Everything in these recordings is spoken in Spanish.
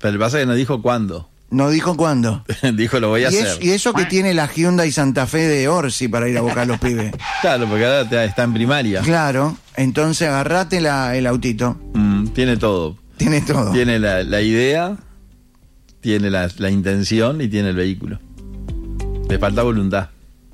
Pero el pasa es que no dijo cuándo. No dijo cuándo. Dijo lo voy a hacer. Y eso que tiene la Hyundai Santa Fe de Orsi para ir a buscar a los pibes. Claro, porque ahora está en primaria. Claro, entonces agarrate el autito. Tiene todo. Tiene todo. Tiene la idea, tiene la intención y tiene el vehículo. Le falta voluntad.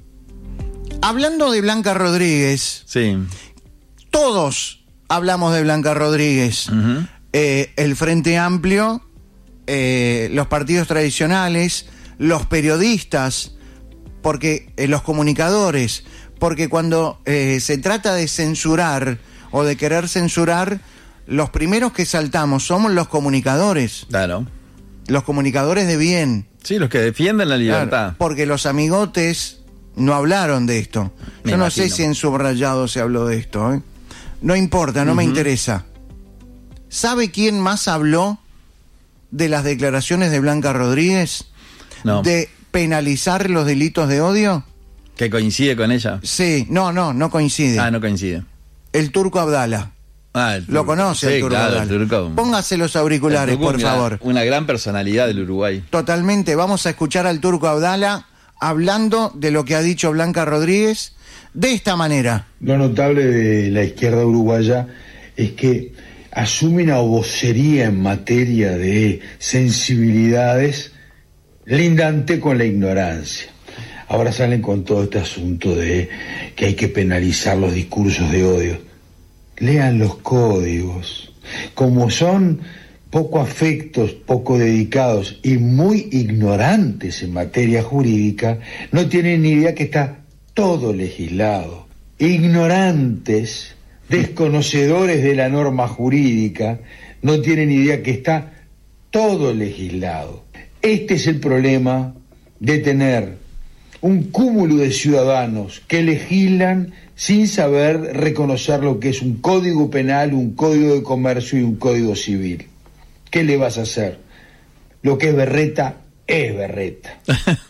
Hablando de Blanca Rodríguez, Sí. todos hablamos de Blanca Rodríguez. Uh-huh. El Frente Amplio, los partidos tradicionales, los periodistas, porque los comunicadores, porque cuando se trata de censurar o de querer censurar, los primeros que saltamos somos los comunicadores. Claro. Los comunicadores de bien. Sí, los que defienden la libertad. Claro, porque los amigotes no hablaron de esto. Yo no sé si en subrayado se habló de esto, ¿eh? No importa, no me interesa. ¿Sabe quién más habló de las declaraciones de Blanca Rodríguez? No. De penalizar los delitos de odio. ¿Que coincide con ella? Sí, no coincide. Ah, no coincide. El Turco Abdala. Ah, el Turco. Lo conoce, sí, el Turco claro, Abdala. el Turco. Póngase los auriculares, El Turco, por favor. Una gran personalidad del Uruguay. Totalmente, vamos a escuchar al Turco Abdala hablando de lo que ha dicho Blanca Rodríguez de esta manera. Lo notable de la izquierda uruguaya es que asume una vocería en materia de sensibilidades lindante con la ignorancia. Ahora salen con todo este asunto de que hay que penalizar los discursos de odio. Lean los códigos. Como son poco afectos, poco dedicados y muy ignorantes en materia jurídica, no tienen ni idea que está todo legislado. Ignorantes, desconocedores de la norma jurídica, no tienen idea que está todo legislado. Este es el problema de tener un cúmulo de ciudadanos que legislan sin saber reconocer lo que es un código penal, un código de comercio y un código civil. ¿Qué le vas a hacer? Lo que es berreta es berreta.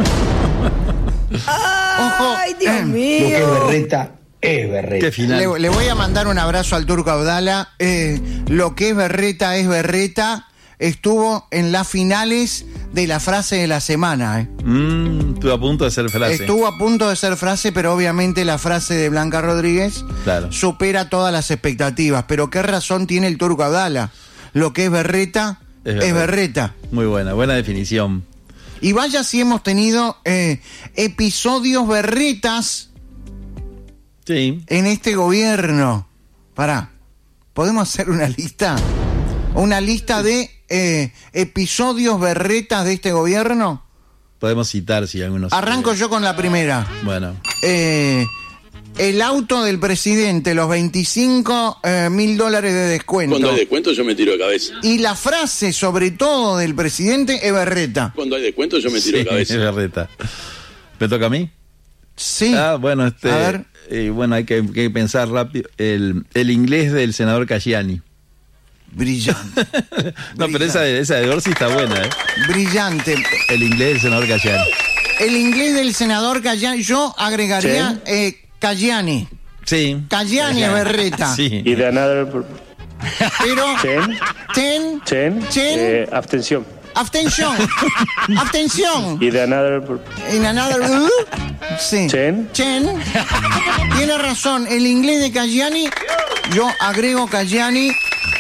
¡Ay, Dios mío! Lo que es berreta es berreta. Qué final. Le voy a mandar un abrazo al Turco Abdala. Lo que es berreta es berreta. Estuvo en las finales de la frase de la semana. Estuvo a punto de ser frase. Estuvo a punto de ser frase, pero obviamente la frase de Blanca Rodríguez supera todas las expectativas. Pero ¿qué razón tiene el Turco Abdala? Lo que es berreta es berreta. Muy buena definición. Y vaya si hemos tenido episodios berretas Sí. en este gobierno. Pará, ¿podemos hacer una lista? ¿Una lista de episodios berretas de este gobierno? Podemos citar si algunos. Arranco yo con la primera. Bueno. El auto del presidente, los $25.000 de descuento. Cuando hay descuento yo me tiro de cabeza. Y la frase, sobre todo, del presidente es berreta. Cuando hay descuento yo me tiro de cabeza. Es berreta. ¿Me toca a mí? Sí. Bueno, A ver. bueno, hay que pensar rápido. El inglés del senador Caggiani. Brillante. No, pero esa de Orsi está buena, ¿eh? Brillante. El inglés del senador Caggiani. El inglés del senador Caggiani, yo agregaría Caggiani. Sí. Caggiani es berreta. Sí. Y de another... Pero... abstención. Abstención. Abstención. Y de another... En another... Sí. Chen. Tiene razón. El inglés de Caggiani, yo agrego Caggiani.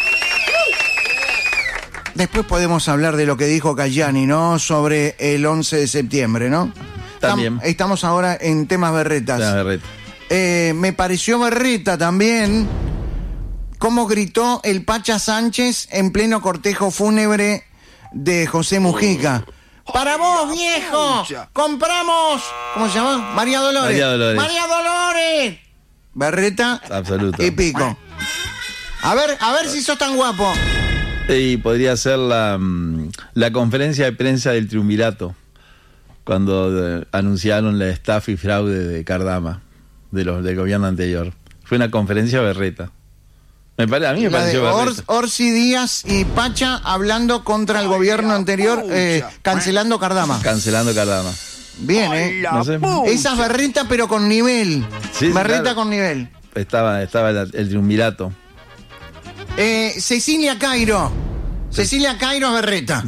Después podemos hablar de lo que dijo Caggiani, ¿no? Sobre el 11 de septiembre, ¿no? También. Estamos ahora en temas berretas. Berreta. Me pareció berreta también cómo gritó el Pacha Sánchez en pleno cortejo fúnebre de José Mujica. ¡Para vos, viejo! ¡Compramos! ¿Cómo se llama? María Dolores. ¡María Dolores! Berreta. Absoluto. Y pico. A ver si sos tan guapo. Y podría ser la conferencia de prensa del triunvirato, cuando anunciaron la estafa y fraude de Cardama, del gobierno anterior. Fue una conferencia berreta. A mí me pareció berreta. Orsi Díaz y Pacha hablando contra el gobierno anterior, cancelando Cardama. Cancelando Cardama. Bien, No sé. Esa es berreta, pero con nivel. Sí, berreta claro. con nivel. Estaba el triunvirato. Cecilia Cairo. Cecilia Cairo es berreta.